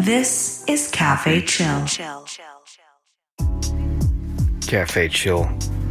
This is Cafe Chill. Cafe Chill.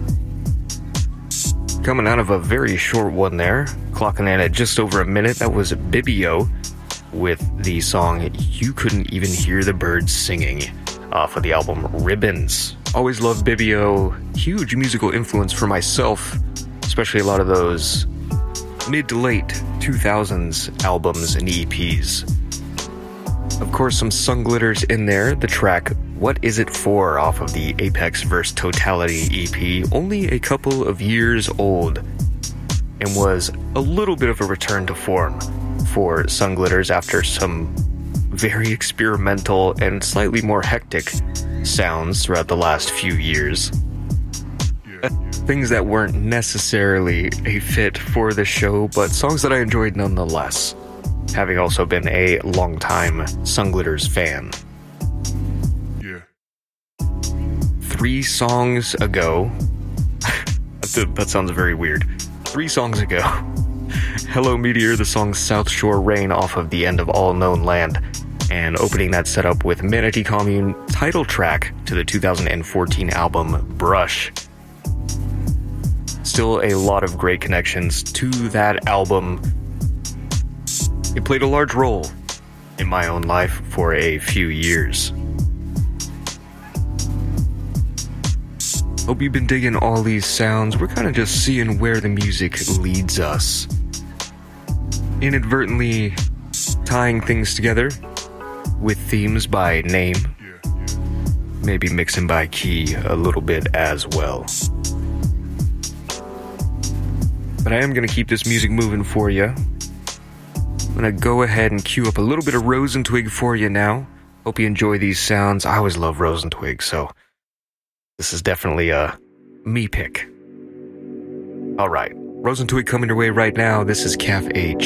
Coming out of a very short one there, clocking in at just over a minute, that was Bibio with the song You Couldn't Even Hear the Birds Singing off of the album Ribbons. Always loved Bibio, huge musical influence for myself, especially a lot of those mid to late 2000s albums and EPs. Of course, some Sunglitters in there, the track What Is It For off of the Apex vs. Totality EP, only a couple of years old, and was a little bit of a return to form for Sunglitters after some very experimental and slightly more hectic sounds throughout the last few years. Things that weren't necessarily a fit for the show, but songs that I enjoyed nonetheless, having also been a longtime Sunglitters fan. 3 songs ago, that sounds very weird. 3 songs ago, Hello Meteor, the song South Shore Rain off of The End of All Known Land, and opening that setup with Manatee Commune, title track to the 2014 album Brush. Still a lot of great connections to that album. It played a large role in my own life for a few years. Hope you've been digging all these sounds. We're kind of just seeing where the music leads us. Inadvertently tying things together with themes by name. Maybe mixing by key a little bit as well. But I am going to keep this music moving for you. I'm going to go ahead and cue up a little bit of Rosentwig for you now. Hope you enjoy these sounds. I always love Rosentwig, so this is definitely a me pick. Alright, Rosentwig coming your way right now. This is Cafe